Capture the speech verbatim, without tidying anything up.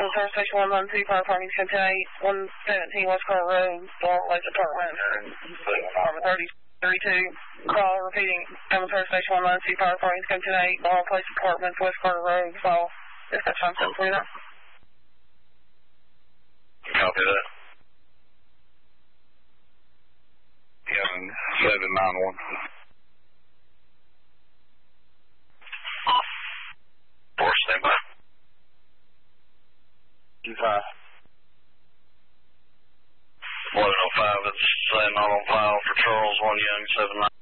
Fire Station one nine two, fire department, ten eight, one seventeen West Carter Road, Dalton Lake Department, Department thirty thirty-two. Call repeating, Fire Station one nine two, fire department, ten eight, Dalton Place Department, West Carter Road, call. Dispatch on seven twenty-nine. Copy that. seven nine one. Four, stand by. Two five. one oh five, it's uh, not on file for Charles One Young, seven nine.